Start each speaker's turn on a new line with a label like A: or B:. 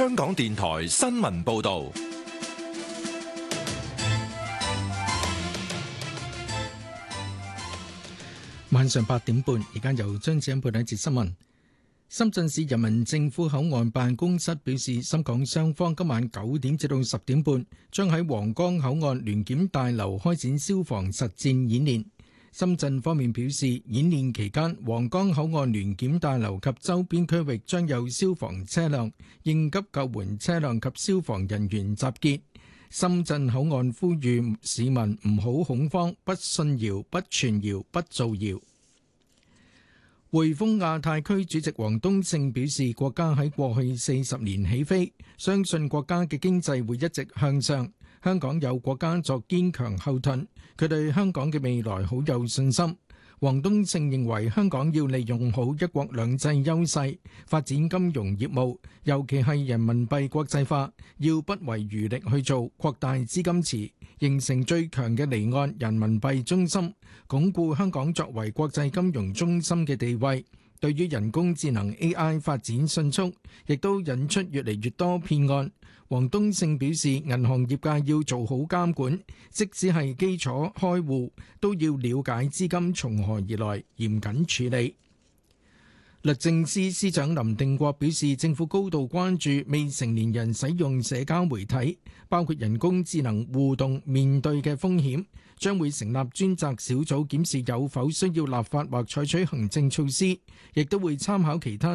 A: 香港電台新聞報道。
B: 晚上8點半，而家由張子欣報道一節新聞。深圳市人民政府口岸辦公室表示，深港雙方今晚9點至到10點半，將喺皇崗口岸聯檢大樓開展消防實戰演練。深圳方面表示，演練期間，皇崗口岸聯檢大樓及周邊區域將有消防車輛、應急救援車輛及消防人員集結。深圳口岸呼籲市民唔好恐慌，不信謠、不傳謠、不造謠。匯豐亞太區主席王冬勝表示，國家喺過去40年起飛，相信國家嘅經濟會一直向上。香港有國家作堅強後盾，佢對香港嘅未來好有信心。王冬勝認為香港要利用好一國兩制優勢，發展金融業務，尤其係人民幣國際化，要不遺餘力去做，擴大資金池，形成最強嘅離岸人民幣中心，鞏固香港作為國際金融中心嘅地位。對於人工智能 AI 發展迅速，亦都引出越嚟越多騙案。王冬勝表示，銀行業界要做好監管，即使係基礎開戶，都要了解資金從何而來，嚴謹處理。律政司司長林定國表示，政府高度關注未成年人使用社交媒體，包括人工智能互動面對嘅風險，將會成立專責小組檢視有否需要立法或採取行政措施，亦都會參考其他